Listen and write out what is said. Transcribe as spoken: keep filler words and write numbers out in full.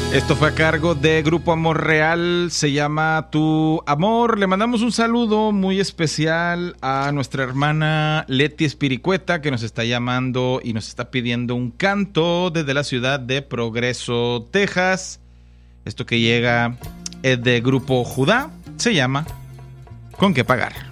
Esto fue a cargo de Grupo Amor Real, se llama Tu Amor. Le mandamos un saludo muy especial a nuestra hermana Leti Espiricueta, que nos está llamando y nos está pidiendo un canto desde la ciudad de Progreso, Texas. Esto que llega es de Grupo Judá, se llama ¿Con qué pagar?